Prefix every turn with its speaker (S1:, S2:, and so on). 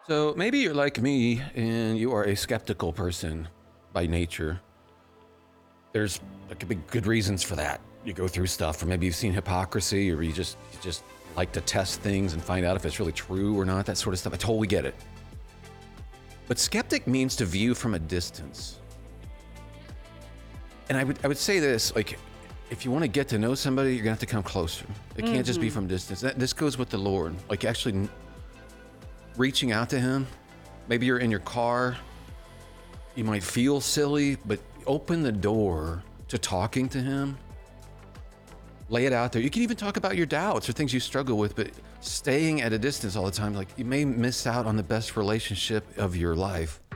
S1: So maybe you're like me and you are a skeptical person by nature. There could be good reasons for that. You go through stuff, or maybe you've seen hypocrisy, or you just like to test things and find out if it's really true or not, that sort of stuff. I totally get it. But skeptic means to view from a distance. And I would say this, like, if you want to get to know somebody, you're gonna have to come closer. It can't just be from distance. This goes with the Lord. Like actually reaching out to him. Maybe you're in your car. You might feel silly, but open the door to talking to him. Lay it out there. You can even talk about your doubts or things you struggle with, but staying at a distance all the time, like you may miss out on the best relationship of your life.